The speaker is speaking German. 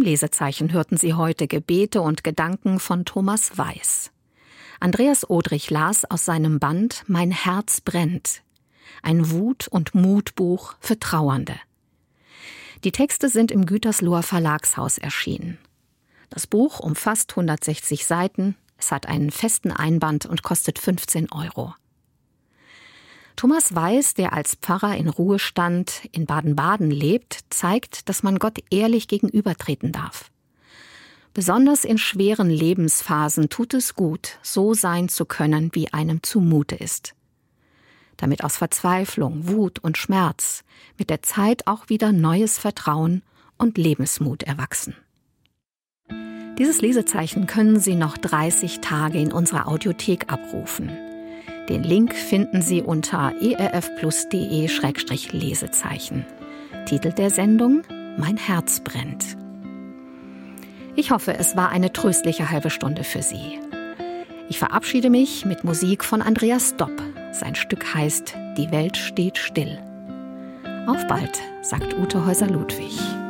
Lesezeichen hörten Sie heute Gebete und Gedanken von Thomas Weiß. Andreas Odrich las aus seinem Band »Mein Herz brennt«, ein Wut- und Mutbuch für Trauernde. Die Texte sind im Gütersloher Verlagshaus erschienen. Das Buch umfasst 160 Seiten, es hat einen festen Einband und kostet 15 €. Thomas Weiß, der als Pfarrer in Ruhestand in Baden-Baden lebt, zeigt, dass man Gott ehrlich gegenübertreten darf. Besonders in schweren Lebensphasen tut es gut, so sein zu können, wie einem zumute ist. Damit aus Verzweiflung, Wut und Schmerz mit der Zeit auch wieder neues Vertrauen und Lebensmut erwachsen. Dieses Lesezeichen können Sie noch 30 Tage in unserer Audiothek abrufen. Den Link finden Sie unter erfplus.de/Lesezeichen. Titel der Sendung: Mein Herz brennt. Ich hoffe, es war eine tröstliche halbe Stunde für Sie. Ich verabschiede mich mit Musik von Andreas Dopp. Sein Stück heißt »Die Welt steht still«. Auf bald, sagt Ute Häuser-Ludwig.